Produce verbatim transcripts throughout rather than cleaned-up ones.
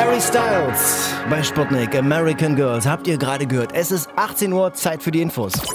Harry Styles bei Sputnik, American Girls. Habt ihr gerade gehört? Es ist achtzehn Uhr, Zeit für die Infos. M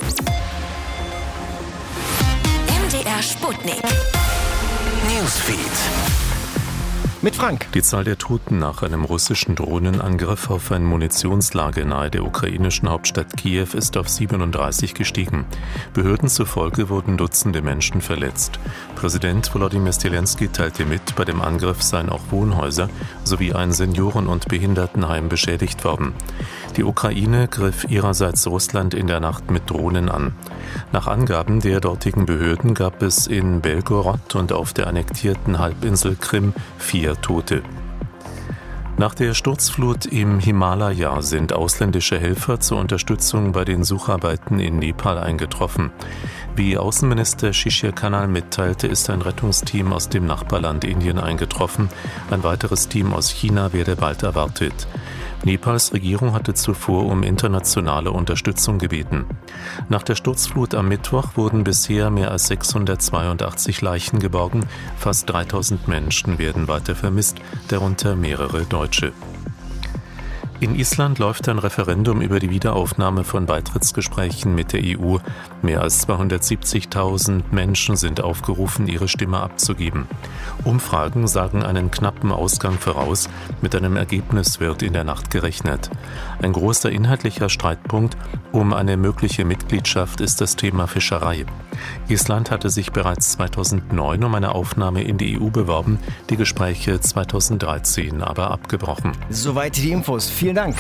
D R Sputnik. Newsfeed. Mit Frank. Die Zahl der Toten nach einem russischen Drohnenangriff auf ein Munitionslager nahe der ukrainischen Hauptstadt Kiew ist auf siebenunddreißig gestiegen. Behörden zufolge wurden Dutzende Menschen verletzt. Präsident Volodymyr Zelensky teilte mit, bei dem Angriff seien auch Wohnhäuser sowie ein Senioren- und Behindertenheim beschädigt worden. Die Ukraine griff ihrerseits Russland in der Nacht mit Drohnen an. Nach Angaben der dortigen Behörden gab es in Belgorod und auf der annektierten Halbinsel Krim vier Tote. Nach der Sturzflut im Himalaya sind ausländische Helfer zur Unterstützung bei den Sucharbeiten in Nepal eingetroffen. Wie Außenminister Shishir Kanal mitteilte, ist ein Rettungsteam aus dem Nachbarland Indien eingetroffen. Ein weiteres Team aus China werde bald erwartet. Nepals Regierung hatte zuvor um internationale Unterstützung gebeten. Nach der Sturzflut am Mittwoch wurden bisher mehr als sechshundertzweiundachtzig Leichen geborgen. Fast dreitausend Menschen werden weiter vermisst, darunter mehrere Deutsche. In Island läuft ein Referendum über die Wiederaufnahme von Beitrittsgesprächen mit der E U. Mehr als zweihundertsiebzigtausend Menschen sind aufgerufen, ihre Stimme abzugeben. Umfragen sagen einen knappen Ausgang voraus. Mit einem Ergebnis wird in der Nacht gerechnet. Ein großer inhaltlicher Streitpunkt um eine mögliche Mitgliedschaft ist das Thema Fischerei. Island hatte sich bereits zweitausendneun um eine Aufnahme in die E U beworben, die Gespräche zweitausenddreizehn aber abgebrochen. Soweit die Infos. Vielen Dank.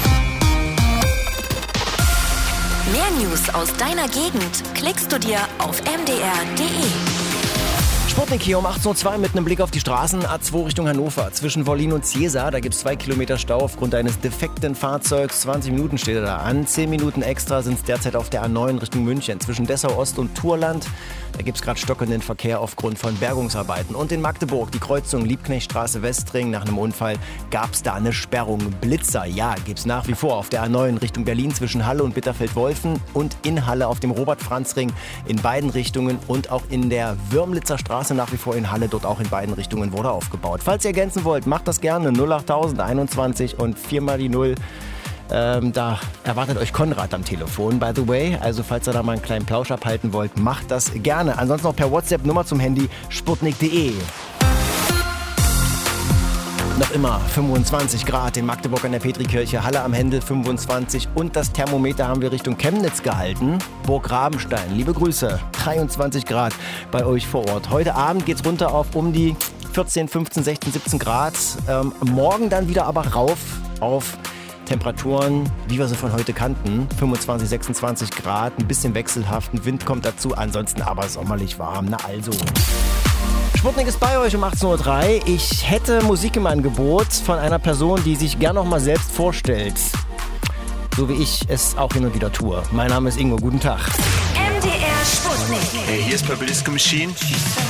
Mehr News aus deiner Gegend klickst du dir auf m d r punkt d e. Sputnik hier um achtzehn Uhr zwei mit einem Blick auf die Straßen. A zwei Richtung Hannover. Zwischen Wollin und Ziesa, da gibt es zwei Kilometer Stau aufgrund eines defekten Fahrzeugs. zwanzig Minuten steht er da an. zehn Minuten extra sind es derzeit auf der A neun Richtung München. Zwischen Dessau Ost und Thurland, da gibt es gerade stockenden Verkehr aufgrund von Bergungsarbeiten. Und in Magdeburg, die Kreuzung Liebknechtstraße Westring. Nach einem Unfall gab es da eine Sperrung. Blitzer, ja, gibt es nach wie vor auf der A neun Richtung Berlin zwischen Halle und Bitterfeld-Wolfen und in Halle auf dem Robert-Franz-Ring in beiden Richtungen und auch in der Würmlitzer Straße nach wie vor in Halle, dort auch in beiden Richtungen wurde aufgebaut. Falls ihr ergänzen wollt, macht das gerne. null achttausend einundzwanzig und vier mal die null. Ähm, da erwartet euch Konrad am Telefon, by the way. Also falls ihr da mal einen kleinen Plausch abhalten wollt, macht das gerne. Ansonsten noch per WhatsApp Nummer zum Handy sputnik punkt d e. Noch immer fünfundzwanzig Grad in Magdeburg an der Petrikirche, Halle am Händel fünfundzwanzig und das Thermometer haben wir Richtung Chemnitz gehalten. Burg Rabenstein, liebe Grüße, dreiundzwanzig Grad bei euch vor Ort. Heute Abend geht's runter auf um die vierzehn, fünfzehn, sechzehn, siebzehn Grad. Ähm, morgen dann wieder aber rauf auf Temperaturen, wie wir sie von heute kannten. fünfundzwanzig, sechsundzwanzig Grad, ein bisschen wechselhaft, ein Wind kommt dazu, ansonsten aber sommerlich warm. Na also. Sputnik ist bei euch um achtzehn Uhr drei. Ich hätte Musik im Angebot von einer Person, die sich gern noch mal selbst vorstellt. So wie ich es auch hin und wieder tue. Mein Name ist Ingo, guten Tag. M D R Sputnik. Hey, hier ist Purple Disco Machine.